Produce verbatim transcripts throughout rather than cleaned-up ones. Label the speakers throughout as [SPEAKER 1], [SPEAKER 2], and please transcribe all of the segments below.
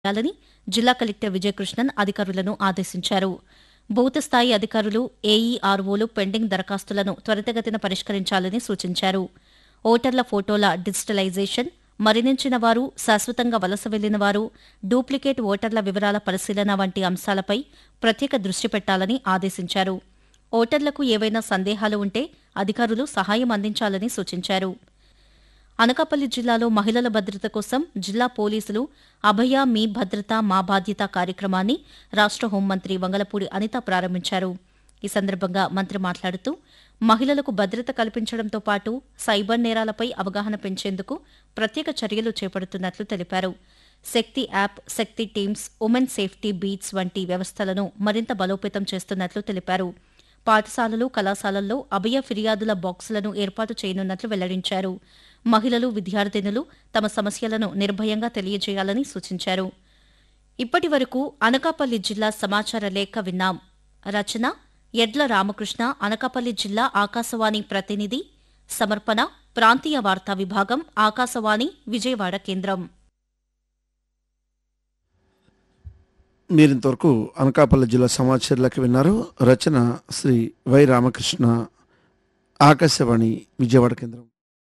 [SPEAKER 1] చేయాలని జిల్లా కలెక్టర్ విజయకృష్ణన్ అధికారులను ఆదేశించారు. బూత్ స్థాయి అధికారులు, ఏఈఆర్ఓలు పెండింగ్ దరఖాస్తులను త్వరితగతిన పరిష్కరించాలని సూచించారు. ఓటర్ల ఫోటోల డిజిటలైజేషన్, మరణించిన వారు, శాశ్వతంగా వలస వెళ్లిన వారు, డూప్లికేట్ ఓటర్ల వివరాల పరిశీలన వంటి అంశాలపై ప్రత్యేక దృష్టి పెట్టాలని ఆదేశించారు. ఓటర్లకు ఏవైనా సందేహాలు ఉంటే అధికారులు సహాయం అందించాలని సూచించారు. అనకాపల్లి జిల్లాలో మహిళల భద్రత కోసం జిల్లా పోలీసులు అభయ మీ భద్రత మా బాధ్యత కార్యక్రమాన్ని రాష్ట్ర హోంమంత్రి వంగలపూడి అనిత ప్రారంభించారు. ఈ సందర్భంగా మంత్రి మాట్లాడుతూ మహిళలకు భద్రత కల్పించడంతో పాటు సైబర్ నేరాలపై అవగాహన పెంచేందుకు ప్రత్యేక చర్యలు చేపడుతున్నట్లు తెలిపారు. శక్తి యాప్, శక్తి టీమ్స్, ఉమెన్ సేఫ్టీ బీట్స్ వంటి వ్యవస్థలను మరింత బలోపేతం చేస్తున్నట్లు తెలిపారు. పాఠశాలలు, కళాశాలల్లో అభయ ఫిర్యాదుల బాక్సులను ఏర్పాటు చేయనున్నట్లు వెల్లడించారు. మహిళలు, విద్యార్థినులు తమ సమస్యలను నిర్భయంగా తెలియజేయాలని సూచించారు. ఇప్పటి వరకు అనకాపల్లి జిల్లా సమాచార లేఖ విన్నాం. రచన ఎడ్ల రామకృష్ణ, అనకాపల్లి జిల్లా ఆకాశవాణి ప్రతినిధి. సమర్పణ ప్రాంతీయ వార్తా విభాగం, ఆకాశవాణి విజయవాడ కేంద్రం.
[SPEAKER 2] మీరింతవరకు అనకాపల్లి జిల్లా సమాచారాలకు విన్నారు. రచన శ్రీ వై రామకృష్ణ, ఆకాశవాణి విజయవాడ కేంద్రం.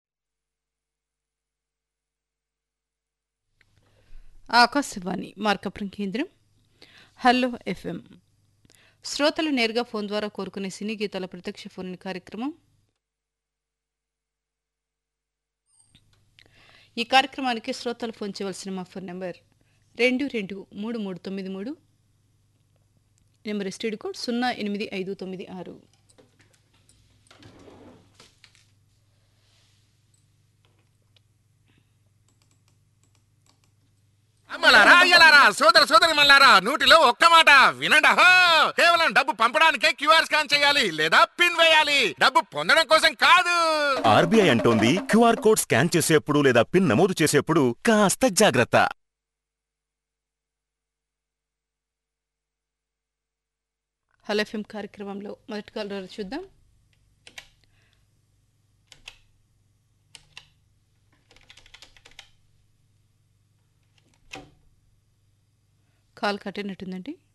[SPEAKER 3] ఆకాశవాణి మార్కపురం కేంద్రం. హలో ఎఫ్ఎం శ్రోతలు నేరుగా ఫోన్ ద్వారా కోరుకునే సినీ గీతాల ప్రత్యక్ష ఫోన్ కార్యక్రమం. ఈ కార్యక్రమానికి శ్రోతలు ఫోన్ చేయవలసిన మా ఫోన్ నెంబర్ రెండు రెండు మూడు మూడు తొమ్మిది మూడు, నెంబర్ ఎస్టీడీ కోడ్ సున్నా ఎనిమిది ఐదు తొమ్మిది ఆరు.
[SPEAKER 4] అమ్మలారా, అయ్యలారా, సోదర సోదరి మల్లారా, నూటిలో ఒక్క మాట వినండి. అహో, కేవలం డబ్బు పంపడానికే క్యూఆర్ స్కాన్ చేయాలి లేదా పిన్ వేయాలి, డబ్బు పొందడం కోసం కాదు.
[SPEAKER 5] ఆర్బీఐ అంటోంది క్యూఆర్ కోడ్ స్కాన్ చేసేప్పుడు లేదా పిన్ నమోదు చేసేప్పుడు కాస్త జాగ్రత్త.
[SPEAKER 3] హలో ఎఫ్ఎం కార్యక్రమంలో మొదటి కాల్ చూద్దాం. కాల్ కట్టినట్టుందండి.